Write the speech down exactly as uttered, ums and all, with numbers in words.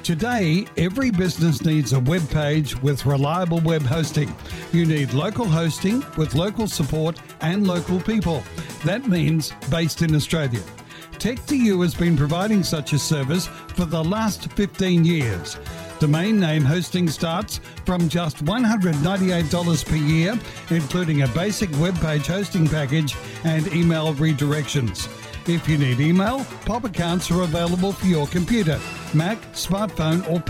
Today, every business needs a web page with reliable web hosting. You need local hosting with local support and local people. That means based in Australia. tech two u has been providing such a service for the last fifteen years. Domain name hosting starts from just one hundred ninety-eight dollars per year, including a basic web page hosting package and email redirections. If you need email, Pop accounts are available for your computer, Mac, smartphone or